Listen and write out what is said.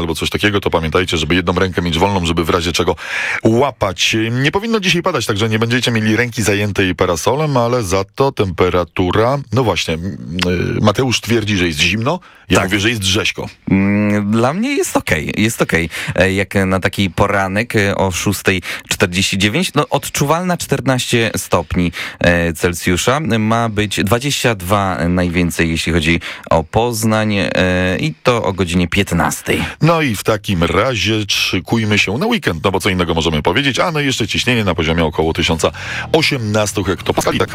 albo coś takiego, to pamiętajcie, żeby jedną rękę mieć wolną, żeby w razie czego łapać. Nie powinno dzisiaj padać, także nie będziecie mieli ręki zajętej parasolem, ale za to temperatura, no właśnie, Mateusz twierdzi, że jest zimno, ja mówię, że jest rzeźko. Dla mnie jest okej. Jak na taki poranek o 6:49, no odczuwalna 14 stopni Celsjusza, ma być 22 najwięcej, jeśli chodzi o Poznań i to o godzinie 15. No i w takim razie szykujmy się na weekend, no bo co innego możemy powiedzieć, a no i jeszcze ciśnienie na poziomie około 1018 hektopaskali. Tak